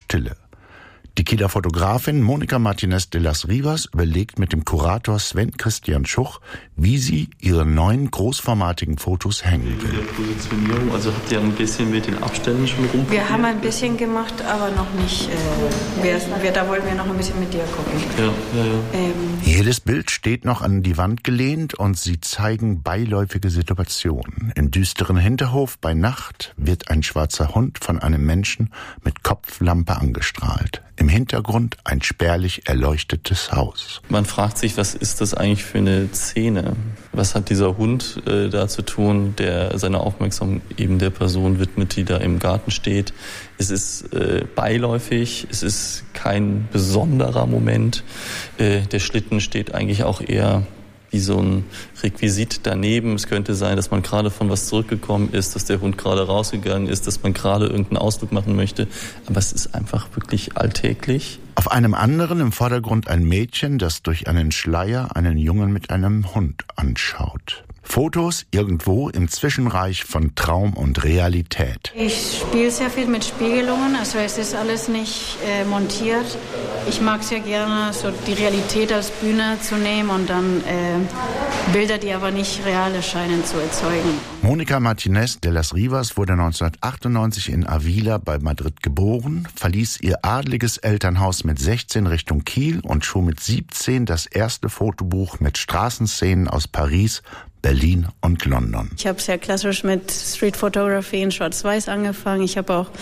Stille. Die Kieler Fotografin Mónica Martínez de las Rivas überlegt mit dem Kurator Sven Christian Schuch, wie sie ihre neuen großformatigen Fotos hängen will. Positionierung, also habt ihr ein bisschen mit den Abständen schon rumprobiert? Wir haben ein bisschen gemacht, aber noch nicht. Da wollten wir noch ein bisschen mit dir gucken. Ja. Jedes Bild steht noch an die Wand gelehnt und sie zeigen beiläufige Situationen. Im düsteren Hinterhof bei Nacht wird ein schwarzer Hund von einem Menschen mit Kopflampe angestrahlt. Im Hintergrund ein spärlich erleuchtetes Haus. Man fragt sich, was ist das eigentlich für eine Szene? Was hat dieser Hund da zu tun, der seine Aufmerksamkeit eben der Person widmet, die da im Garten steht? Es ist beiläufig, es ist kein besonderer Moment. Der Schlitten steht eigentlich auch eher wie so ein Requisit daneben. Es könnte sein, dass man gerade von was zurückgekommen ist, dass der Hund gerade rausgegangen ist, dass man gerade irgendeinen Ausflug machen möchte. Aber es ist einfach wirklich alltäglich. Auf einem anderen im Vordergrund ein Mädchen, das durch einen Schleier einen Jungen mit einem Hund anschaut. Fotos irgendwo im Zwischenreich von Traum und Realität. Ich spiele sehr viel mit Spiegelungen, also es ist alles nicht montiert. Ich mag sehr gerne so die Realität als Bühne zu nehmen und dann Bilder, die aber nicht real erscheinen, zu erzeugen. Mónica Martínez de las Rivas wurde 1998 in Avila bei Madrid geboren, verließ ihr adliges Elternhaus mit 16 Richtung Kiel und schon mit 17 das erste Fotobuch mit Straßenszenen aus Paris, Berlin und London. Ich habe sehr klassisch mit Street Photography in Schwarz-Weiß angefangen. Ich habe auch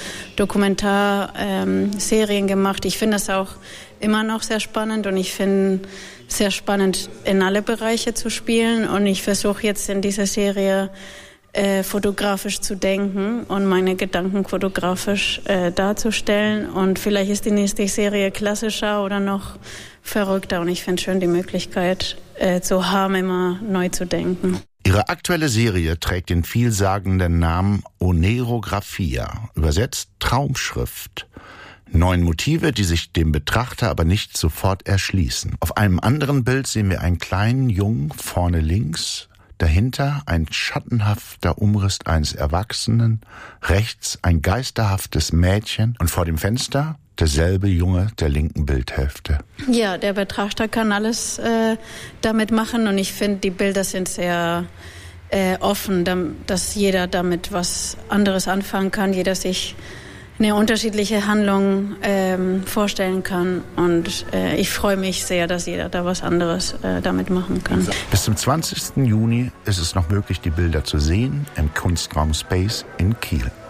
Dokumentarserien gemacht. Ich finde das auch immer noch sehr spannend und ich finde sehr spannend, in alle Bereiche zu spielen. Und ich versuche jetzt in dieser Serie fotografisch zu denken und meine Gedanken fotografisch darzustellen. Und vielleicht ist die nächste Serie klassischer oder noch verrückter. Und ich finde schön, die Möglichkeit zu haben, immer neu zu denken. Ihre aktuelle Serie trägt den vielsagenden Namen Onerographia, übersetzt Traumschrift. 9 Motive, die sich dem Betrachter aber nicht sofort erschließen. Auf einem anderen Bild sehen wir einen kleinen Jungen vorne links, dahinter ein schattenhafter Umriss eines Erwachsenen, rechts ein geisterhaftes Mädchen und vor dem Fenster derselbe Junge der linken Bildhälfte. Ja, der Betrachter kann alles damit machen und ich finde, die Bilder sind sehr offen, dass jeder damit was anderes anfangen kann, jeder sich eine unterschiedliche Handlung vorstellen kann und ich freue mich sehr, dass jeder da was anderes damit machen kann. Bis zum 20. Juni ist es noch möglich, die Bilder zu sehen im Kunstraum Space in Kiel.